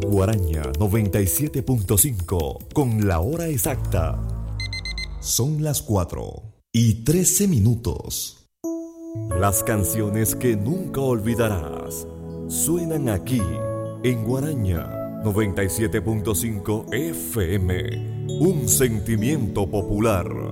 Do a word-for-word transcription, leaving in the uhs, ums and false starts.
Guaraña noventa y siete punto cinco con la hora exacta. Son las cuatro y trece minutos. Las canciones que nunca olvidarás suenan aquí en Guaraña noventa y siete punto cinco F M. Un sentimiento popular.